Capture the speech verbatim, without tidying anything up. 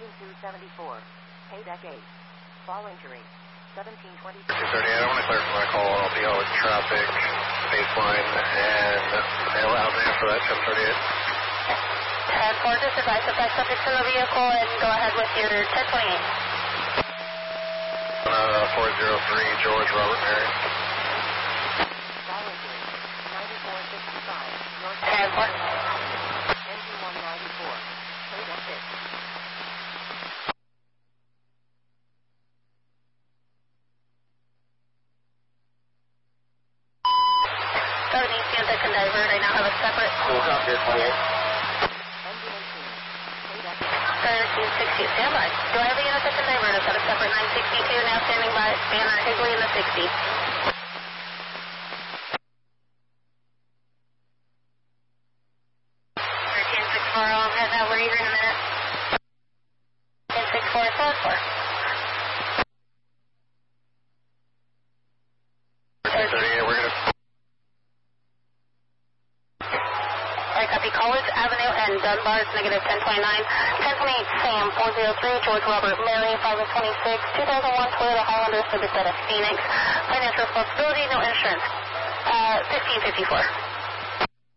engine two seventy-four. Paydeck eight. Fall injury. seventeen twenty-two. two thirty-eight, I want to clear for my call. I'll be out with traffic, baseline, and mail out after that, ten thirty-eight. ten four, just advise the flight subjects in the vehicle and go ahead with your ten twenty-eight. Uh, four zero three, George Robert Mary. Fall injury. ninety-four sixty-five. North. ten four. Engine one ninety-four. Paydeck six. seventy, Santa can divert. I now have a separate. Cool, copy, twenty-eight. Engine eighteen. Paydeck thirteen sixty, stand by. Do I have a unit that can divert? I've got a separate nine sixty-two now standing by. Banner Higley in the sixty. thirteen six four, I'll head that way here in a minute. ten six four, four four. ten thirty-eight, we're going to... Alright, copy. College Avenue and Dunbar, it's negative ten twenty-nine. ten twenty-eight, Sam, four zero three, George Robert Mary, five twenty-six, two thousand one Toyota Highlander, subject out of Phoenix. Financial responsibility, no insurance. Uh, fifteen fifty-four.